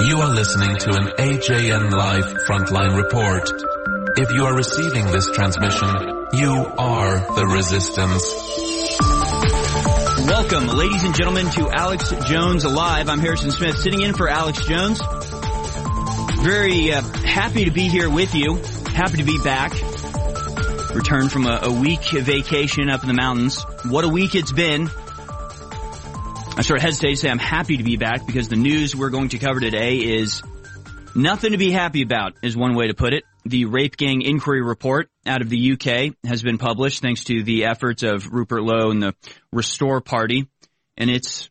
You are listening to an AJN Live Frontline Report. If you are receiving this transmission, you are the resistance. Welcome, ladies and gentlemen, to Alex Jones Alive. I'm Harrison Smith, sitting in for Alex Jones. Very happy to be here with you. Happy to be back. Returned from a week vacation up in the mountains. What a week it's been. I sort of hesitate to say I'm happy to be back because the news we're going to cover today is nothing to be happy about, is one way to put it. The Rape Gang Inquiry Report out of the UK has been published thanks to the efforts of Rupert Lowe and the Restore Party. And it's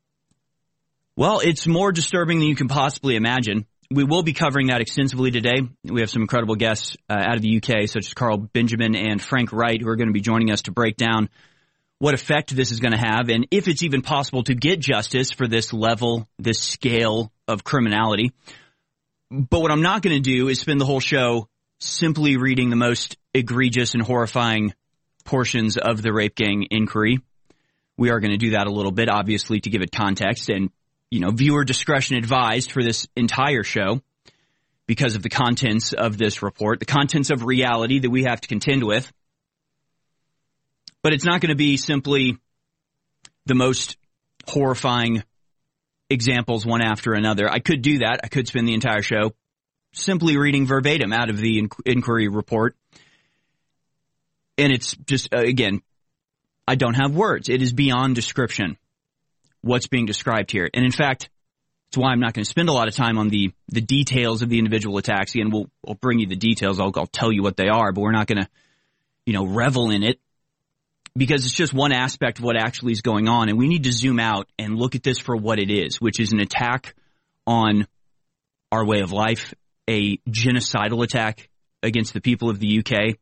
more disturbing than you can possibly imagine. We will be covering that extensively today. We have some incredible guests out of the UK, such as Carl Benjamin and Frank Wright, who are going to be joining us to break down what effect this is going to have, and if it's even possible to get justice for this level, this scale of criminality. But what I'm not going to do is spend the whole show simply reading the most egregious and horrifying portions of the Rape Gang Inquiry. We are going to do that a little bit, obviously, to give it context, and, viewer discretion advised for this entire show because of the contents of this report, the contents of reality that we have to contend with. But it's not going to be simply the most horrifying examples one after another. I could do that. I could spend the entire show simply reading verbatim out of the inquiry report. And it's just, again, I don't have words. It is beyond description what's being described here. And in fact, it's why I'm not going to spend a lot of time on the details of the individual attacks. Again, we'll bring you the details. I'll tell you what they are, but we're not going to, revel in it. Because it's just one aspect of what actually is going on, and we need to zoom out and look at this for what it is, which is an attack on our way of life, a genocidal attack against the people of the UK,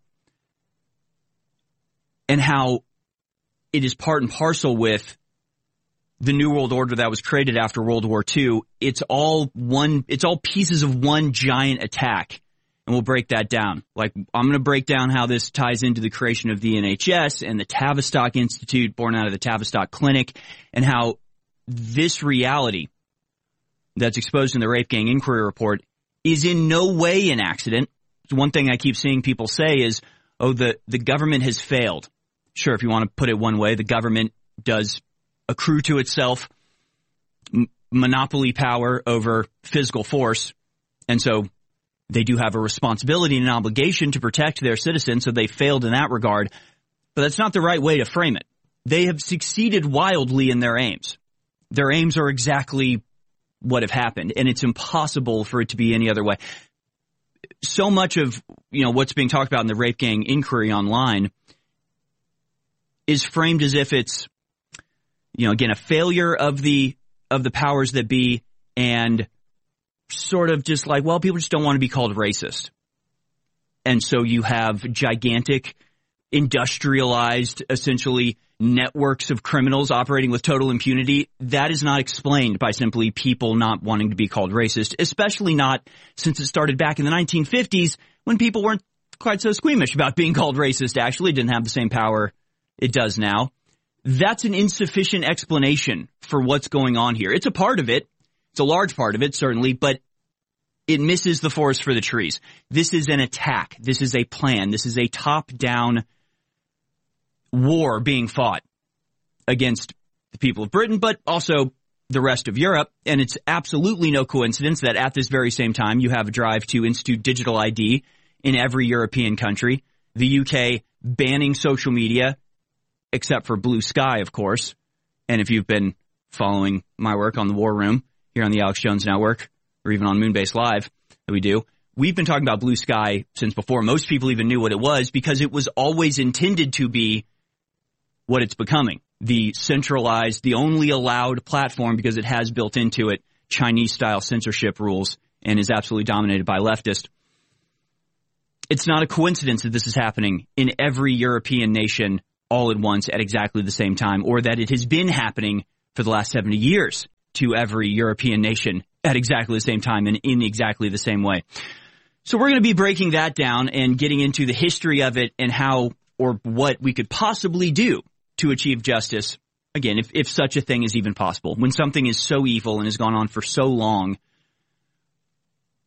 and how it is part and parcel with the New World Order that was created after World War II. It's all pieces of one giant attack. And we'll break that down. Like, I'm going to break down how this ties into the creation of the NHS and the Tavistock Institute, born out of the Tavistock Clinic, and how this reality that's exposed in the Rape Gang Inquiry Report is in no way an accident. One thing I keep seeing people say is, the government has failed. Sure, if you want to put it one way, the government does accrue to itself monopoly power over physical force, and so they do have a responsibility and an obligation to protect their citizens, so they failed in that regard. But that's not the right way to frame it. They have succeeded wildly in their aims. Their aims are exactly what have happened, and it's impossible for it to be any other way. So much of what's being talked about in the Rape Gang Inquiry online is framed as if it's again a failure of the powers that be, and sort of just like, well, people just don't want to be called racist. And so you have gigantic, industrialized, essentially, networks of criminals operating with total impunity. That is not explained by simply people not wanting to be called racist, especially not since it started back in the 1950s when people weren't quite so squeamish about being called racist. Actually, it didn't have the same power it does now. That's an insufficient explanation for what's going on here. It's a part of it. It's a large part of it, certainly, but it misses the forest for the trees. This is an attack. This is a plan. This is a top-down war being fought against the people of Britain, but also the rest of Europe. And it's absolutely no coincidence that at this very same time, you have a drive to institute digital ID in every European country. The UK banning social media, except for Blue Sky, of course. And if you've been following my work on the War Room, here on the Alex Jones Network, or even on Moonbase Live that we do, we've been talking about Blue Sky since before most people even knew what it was, because it was always intended to be what it's becoming. The centralized, the only allowed platform, because it has built into it Chinese-style censorship rules and is absolutely dominated by leftists. It's not a coincidence that this is happening in every European nation all at once at exactly the same time, or that it has been happening for the last 70 years to every European nation at exactly the same time and in exactly the same way. So we're going to be breaking that down and getting into the history of it and how or what we could possibly do to achieve justice. Again, if such a thing is even possible. When something is so evil and has gone on for so long,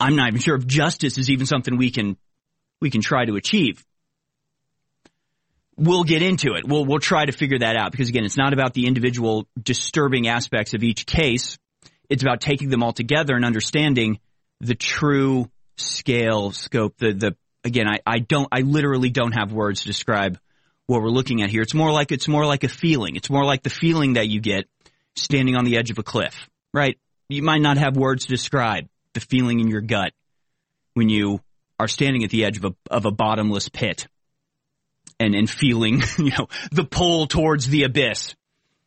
I'm not even sure if justice is even something we can try to achieve. We'll get into it. We'll try to figure that out because, again, it's not about the individual disturbing aspects of each case. It's about taking them all together and understanding the true scale, scope. Again, I literally don't have words to describe what we're looking at here. It's more like a feeling. It's more like the feeling that you get standing on the edge of a cliff, right? You might not have words to describe the feeling in your gut when you are standing at the edge of a bottomless pit and feeling, the pull towards the abyss.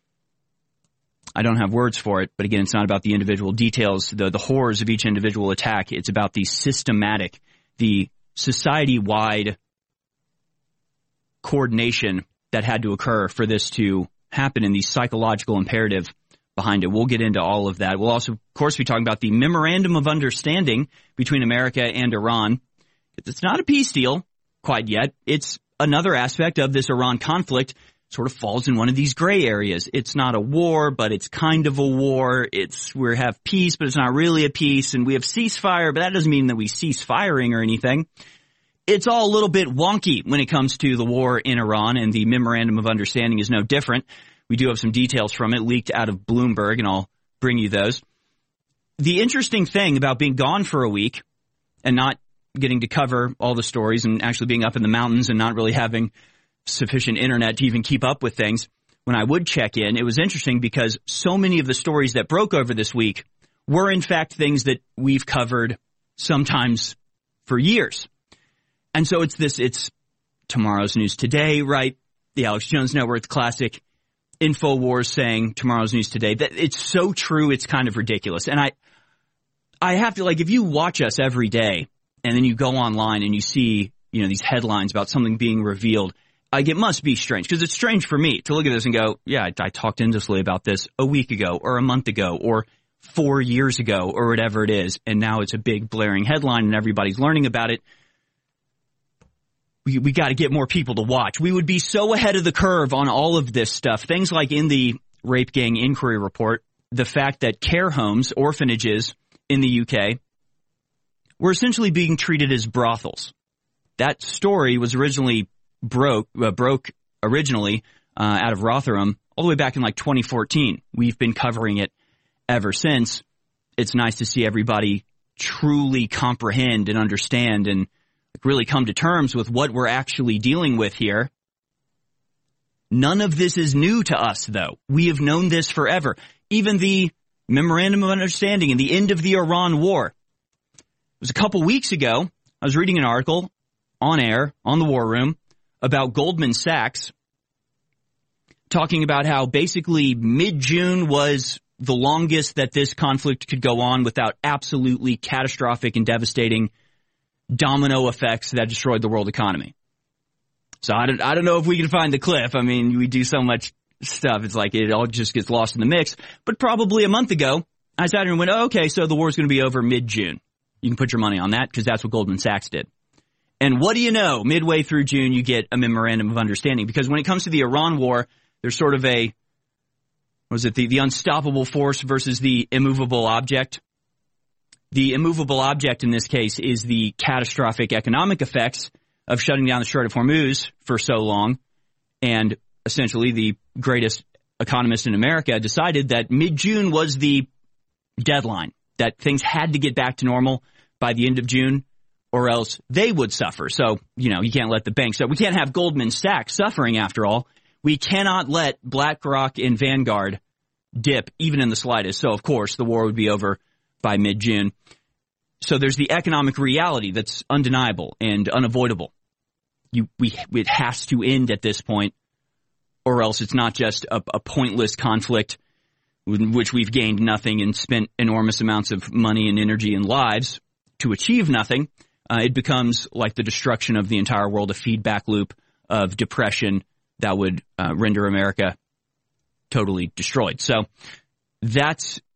I don't have words for it, but again, it's not about the individual details, the horrors of each individual attack. It's about the systematic, the society-wide coordination that had to occur for this to happen and the psychological imperative behind it. We'll get into all of that. We'll also, of course, be talking about the Memorandum of Understanding between America and Iran. It's not a peace deal quite yet. It's another aspect of this Iran conflict. Sort of falls in one of these gray areas. It's not a war, but it's kind of a war. We have peace, but it's not really a peace. And we have ceasefire, but that doesn't mean that we cease firing or anything. It's all a little bit wonky when it comes to the war in Iran, and the Memorandum of Understanding is no different. We do have some details from it leaked out of Bloomberg, and I'll bring you those. The interesting thing about being gone for a week and not getting to cover all the stories and actually being up in the mountains and not really having sufficient internet to even keep up with things, when I would check in, it was interesting because so many of the stories that broke over this week were in fact things that we've covered sometimes for years. And so it's Tomorrow's News Today, right? The Alex Jones Network, the classic InfoWars saying Tomorrow's News Today. That it's so true, it's kind of ridiculous. And I have to, if you watch us every day and then you go online and you see, these headlines about something being revealed, it must be strange, because it's strange for me to look at this and go, yeah, I talked endlessly about this a week ago or a month ago or 4 years ago or whatever it is, and now it's a big blaring headline and everybody's learning about it. We got to get more people to watch. We would be so ahead of the curve on all of this stuff. Things like in the Rape Gang Inquiry Report, the fact that care homes, orphanages in the UK, were essentially being treated as brothels. That story was originally broke originally out of Rotherham all the way back in 2014. We've been covering it ever since. It's nice to see everybody truly comprehend and understand and really come to terms with what we're actually dealing with here. None of this is new to us, though. We have known this forever. Even the Memorandum of Understanding and the end of the Iran war. It was a couple weeks ago, I was reading an article on air, on the War Room, about Goldman Sachs, talking about how basically mid-June was the longest that this conflict could go on without absolutely catastrophic and devastating domino effects that destroyed the world economy. So I don't know if we can find the cliff. I mean, we do so much stuff. It's like it all just gets lost in the mix. But probably a month ago, I sat here and went, oh, okay, so the war's going to be over mid-June. You can put your money on that because that's what Goldman Sachs did. And what do you know? Midway through June, you get a Memorandum of Understanding. Because when it comes to the Iran war, there's sort of the unstoppable force versus the immovable object. The immovable object in this case is the catastrophic economic effects of shutting down the Strait of Hormuz for so long. And essentially the greatest economist in America decided that mid-June was the deadline, that things had to get back to normal by the end of June or else they would suffer. So, you can't let the banks, we can't have Goldman Sachs suffering after all. We cannot let BlackRock and Vanguard dip even in the slightest. So, of course, the war would be over by mid-June. So there's the economic reality that's undeniable and unavoidable. It has to end at this point, or else it's not just a pointless conflict in which we've gained nothing and spent enormous amounts of money and energy and lives to achieve nothing. It becomes like the destruction of the entire world, a feedback loop of depression that would render America totally destroyed. So that's